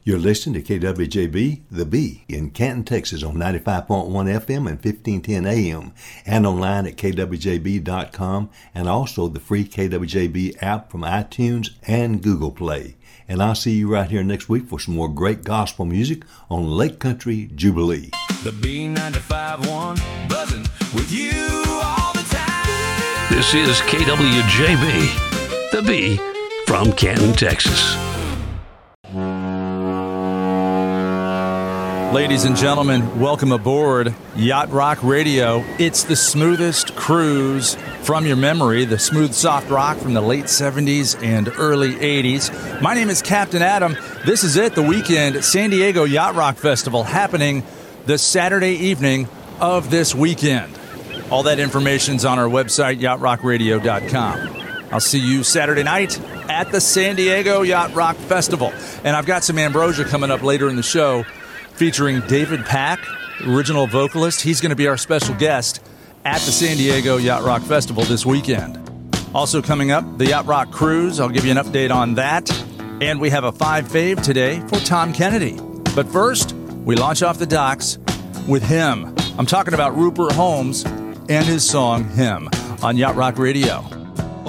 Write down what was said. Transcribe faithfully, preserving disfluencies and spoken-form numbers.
You're listening to K W J B, The Bee, in Canton, Texas on ninety-five point one F M and fifteen ten A M, and online at K W J B dot com, and also the free K W J B app from iTunes and Google Play. And I'll see you right here next week for some more great gospel music on Lake Country Jubilee. The B ninety-five point one, buzzing with you all the time. This is K W J B, The Bee, from Canton, Texas. Ladies and gentlemen, welcome aboard Yacht Rock Radio. It's the smoothest cruise from your memory, the smooth, soft rock from the late seventies and early eighties. My name is Captain Adam. This is it, the weekend San Diego Yacht Rock Festival, happening the Saturday evening of this weekend. All that information's on our website, yacht rock radio dot com. I'll see you Saturday night at the San Diego Yacht Rock Festival. And I've got some ambrosia coming up later in the show, featuring David Pack, original vocalist. He's going to be our special guest at the San Diego Yacht Rock Festival this weekend. Also coming up, the Yacht Rock Cruise. I'll give you an update on that. And we have a five fave today for Tom Kennedy. But first, we launch off the docks with him. I'm talking about Rupert Holmes and his song, Him, on Yacht Rock Radio.